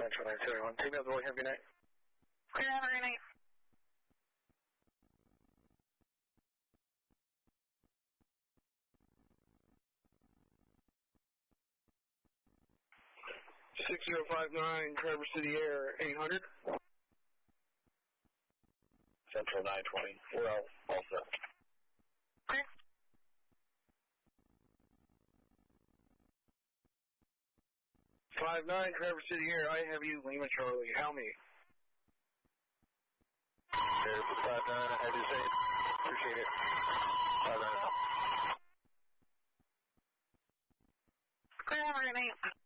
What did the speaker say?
Central 971. Take me out the road. Have a good night. Clear, have a good night. Traverse City Air 800. Central 920. Well, also. Clear. 59 Traverse City Air. I have you, Lima Charlie. How many? Air 59. I have you, Zane. Appreciate it. 59. Clear, have a good night.